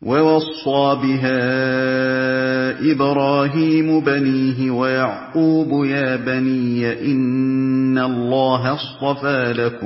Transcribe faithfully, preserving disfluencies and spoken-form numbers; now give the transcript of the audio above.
وَوَصَّىٰ بِهَا إِبْرَاهِيمُ بَنِيهِ وَيَعْقُوبُ يَا بَنِيَّ إِنَّ اللَّهَ اصْطَفَىٰ لَكُمُ